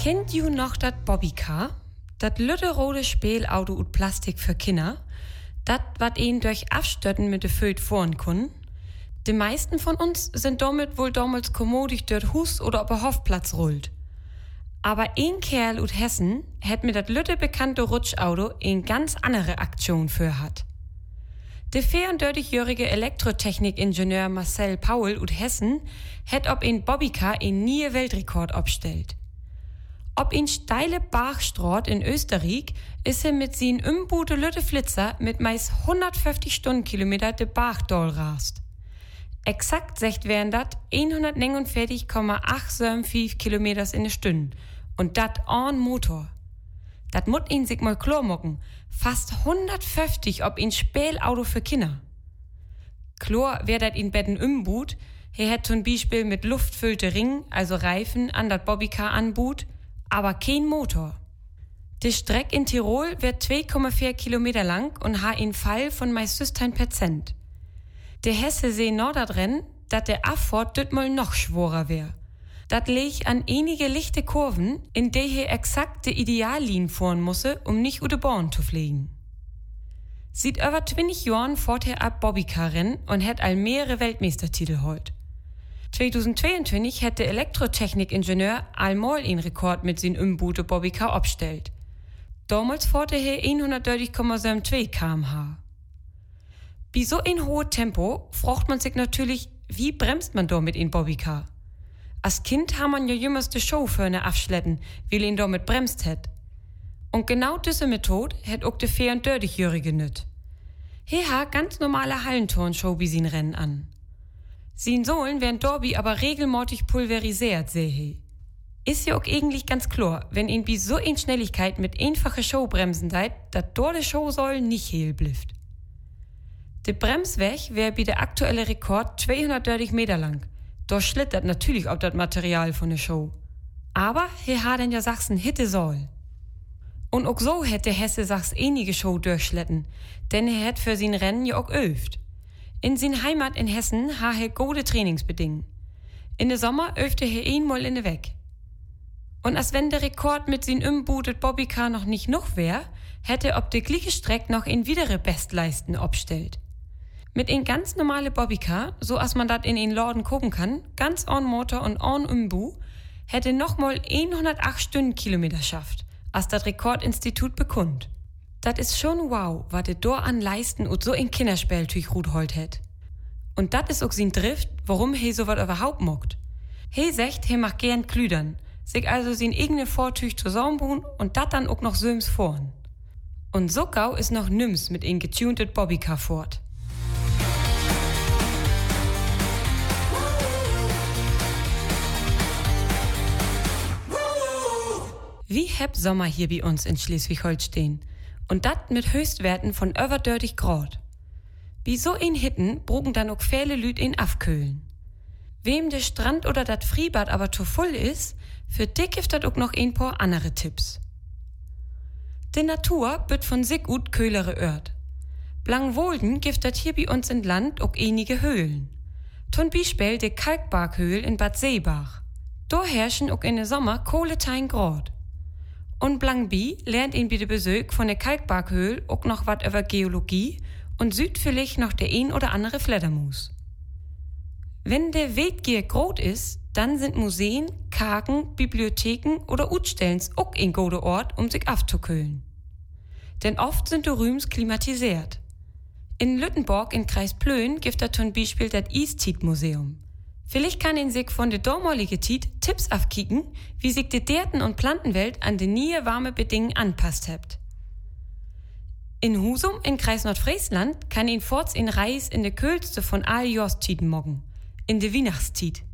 Kennt you noch dat Bobbycar? Dat lütte Spielauto ut Plastik für Kinder? Dat, wat ihn durch Abstötten mit de Föt fahren können? Die meisten von uns sind damit wohl damals kommodig durch Hus oder ob Hofplatz rollt. Aber ein Kerl ut Hessen hat mit dat lütte bekannte Rutschauto eine ganz andere Aktion für hat. Der 34-jährige Elektrotechnikingenieur Marcel Paul ut Hessen hat ob ein Bobbycar einen nie Weltrekord abstellt. Ob in steile Bachstraat in Österreich ist er mit seinen umbute Lütte Flitzer mit meist 150 Stundenkilometer de Bachdal rast. Exakt sagt wären dat 149,875 Kilometers in der Stunde. Und dat an Motor. Dat mut ihn sich mal klar mocken. Fast 150 ob in Spielauto für Kinder. Klar wär dat in Betten umbut. Er hätt zum Beispiel mit luftfüllte Ring, also Reifen, an dat Bobbycar anbut, aber kein Motor. Die Strecke in Tirol wird 2,4 Kilometer lang und ha einen Fall von meist 15%. Der Hesse seh noch da drin, dat der Abfahrt düt mal noch schworer wär. Dat leg an einige lichte Kurven, in der he exakt de Ideallinien fahren musse, um nicht u de Bahn zu fliegen. Sieht über 20 Jahren fährt er ab Bobbycar-Rennen und hat all mehrere Weltmeistertitel holt. 2022 hat der Elektrotechnikingenieur allmal einen Rekord mit sin umbute Bobbycar abstellt. Damals fährt er 130,72 km/h. Bei so ein hohes Tempo fragt man sich natürlich, wie bremst man da mit in Bobbycar? Als Kind haben man ja jümmers de Chauffeure abschleppen, weil ihn damit bremst hat. Und genau diese Methode hat auch der 34-Jährige nüt. Er hat ganz normale Hallenturnshow bei sin Rennen an. Sin Sohlen werden Dorby aber regelmäßig pulverisiert, seh he. Ist ja auch eigentlich ganz klar, wenn ihn bei so ein Schnelligkeit mit einfache Showbremsen seid, dat dort de Showsäule nicht heil blifft. Der Bremsweg wäre bei der aktuelle Rekord 230 Meter lang. Da schlittert natürlich ob das Material von der Show. Aber hier hat denn ja Sachsen Hitte soll. Und auch so hätte Hesse Sachs einige Show durchschlitten, denn er hätt für sein Rennen ja auch öft. In sin Heimat in Hessen ha er gute Trainingsbedingungen. In der Sommer öfte er einmal in der Weg. Und als wenn der Rekord mit sin umbutet Bobbycar noch nicht noch wär, hätte ob der gleiche Streck noch in widere Bestleisten obstellt. Mit ein ganz normale Bobbycar, so als man dat in einen Laden gucken kann, ganz on Motor und on Umbu, hätte nochmal 108 Stundenkilometer schafft, als das Rekordinstitut bekund. Dat is schon wow, wat de dor an leisten und so ein Kinderspieltüch Ruth holt hätt. Und dat is auch sin Drift, warum he so wat überhaupt mockt. He sagt, he macht gern Klüdern, sich also sin eigene Vortüch zusammenbauen und dat dann auch noch söms vorn. Und so gau is noch nims mit ein getuntet Bobbycar fort. Wie heb Sommer hier bei uns in Schleswig-Holstein. Und dat mit Höchstwerten von über 30 Grad. Wie so ein Hitten brugen dann auch viele Lüd in afkühlen. Wem der Strand oder dat Freibad aber zu voll is, für dick gibt dat auch noch ein paar andere Tipps. Die Natur büt von sich gut köhlere Ört. Blangwolden gibt dat hier bei uns in Land auch einige Höhlen. Zum Beispiel die Kalkbarkhöhl in Bad Seebach. Da herrschen auch in der Sommer Kohletein Grad. Und Blangby lernt ihn bei der Besuch von der Kalkbarkhöhl auch noch wat über Geologie und süd vielleicht noch der ein oder andere Fledermaus. Wenn der Weitgier groß ist, dann sind Museen, Kargen, Bibliotheken oder Utstellens auch ein guter Ort, um sich aufzukühlen. Denn oft sind die Rüms klimatisiert. In Lüttenborg in Kreis Plön gibt da zum Beispiel das Eastied-Museum. Vielleicht kann ihn sich von der damalige Tiet Tipps aufkicken, wie sich die Derten- und Plantenwelt an die nie warme Bedingungen anpasst habt. In Husum in Kreis Nordfriesland kann ihn forts in Reis in der Kühlste von all Jostiden moggen, in der Weihnachtstiet.